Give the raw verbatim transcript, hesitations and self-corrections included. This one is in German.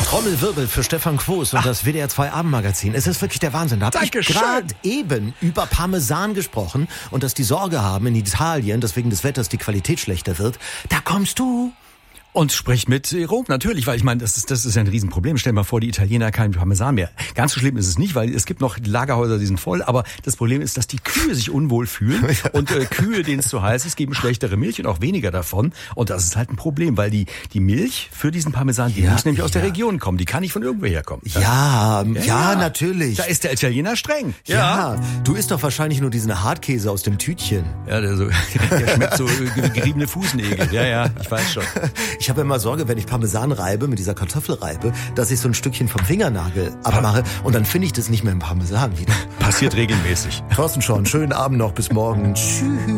Trommelwirbel für Stefan Quos und das W D R zwei Abendmagazin. Es ist wirklich der Wahnsinn. Da habe ich gerade eben über Parmesan gesprochen und dass die Sorge haben in Italien, dass wegen des Wetters die Qualität schlechter wird. Da kommst du. Und spricht mit Rom, natürlich, weil ich meine, das ist das ist ja ein Riesenproblem. Stell dir mal vor, die Italiener keinen Parmesan mehr. Ganz so schlimm ist es nicht, weil es gibt noch Lagerhäuser, die sind voll, aber das Problem ist, dass die Kühe sich unwohl fühlen und äh, Kühe, denen es zu heiß ist, geben schlechtere Milch und auch weniger davon. Und das ist halt ein Problem, weil die die Milch für diesen Parmesan, die ja, muss nämlich aus ja. der Region kommen, die kann nicht von irgendwoher herkommen. Ja, ja, ja, ja, natürlich. Da ist der Italiener streng. Ja, ja. Du isst doch wahrscheinlich nur diesen Hartkäse aus dem Tütchen. Ja, der, so, der schmeckt so äh, geriebene Fußnägel. Ja, ja, ich weiß schon. Ich habe immer Sorge, wenn ich Parmesan reibe, mit dieser Kartoffelreibe, dass ich so ein Stückchen vom Fingernagel abmache und dann finde ich das nicht mehr im Parmesan wieder. Passiert regelmäßig. Thorsten Schorn, schönen Abend noch, bis morgen. Tschüss.